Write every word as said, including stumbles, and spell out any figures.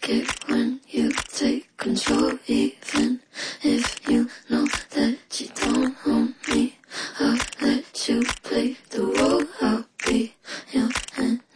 like it when you take control, even if you know that you don't own me. I'll let you play